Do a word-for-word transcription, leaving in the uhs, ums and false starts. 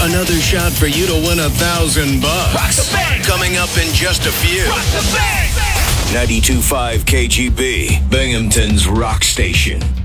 Another shot for you to win a thousand bucks. Rock the bank. Coming up in just a few. Rock the bank. ninety-two point five K G B, Binghamton's rock station.